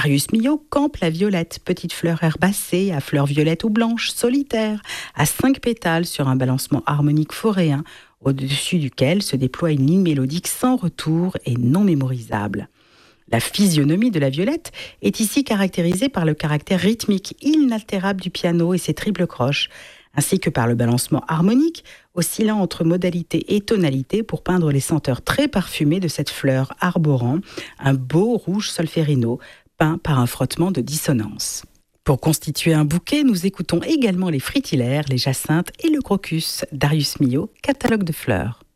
Darius Milhaud campe la violette, petite fleur herbacée à fleurs violettes ou blanches, solitaire, à 5 pétales sur un balancement harmonique foréen, au-dessus duquel se déploie une ligne mélodique sans retour et non mémorisable. La physionomie de la violette est ici caractérisée par le caractère rythmique inaltérable du piano et ses triples croches, ainsi que par le balancement harmonique, oscillant entre modalité et tonalité pour peindre les senteurs très parfumées de cette fleur arborant un beau rouge solférino, peint par un frottement de dissonance. Pour constituer un bouquet, nous écoutons également les fritillaires, les jacinthes et le crocus. Darius Milhaud, catalogue de fleurs.